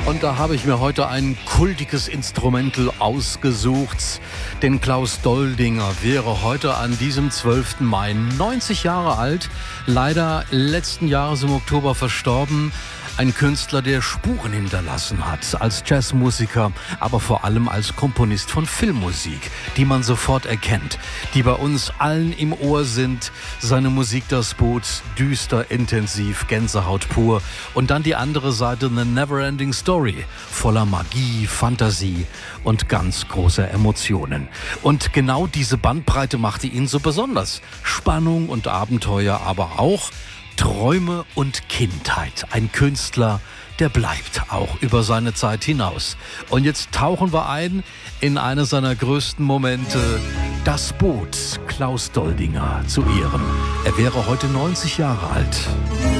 Und da habe ich mir heute ein kultiges Instrumental ausgesucht. Denn Klaus Doldinger wäre heute an diesem 12. Mai 90 Jahre alt. Leider letzten Jahres im Oktober verstorben. Ein Künstler, der Spuren hinterlassen hat, als Jazzmusiker, aber vor allem als Komponist von Filmmusik, die man sofort erkennt, die bei uns allen im Ohr sind. Seine Musik, das Boot, düster, intensiv, Gänsehaut pur. Und dann die andere Seite, eine Neverending Story, voller Magie, Fantasie und ganz großer Emotionen. Und genau diese Bandbreite machte ihn so besonders. Spannung und Abenteuer, aber auch Träume und Kindheit. Ein Künstler, der bleibt auch über seine Zeit hinaus. Und jetzt tauchen wir ein in eine seiner größten Momente. Das Boot, Klaus Doldinger zu Ehren. Er wäre heute 90 Jahre alt.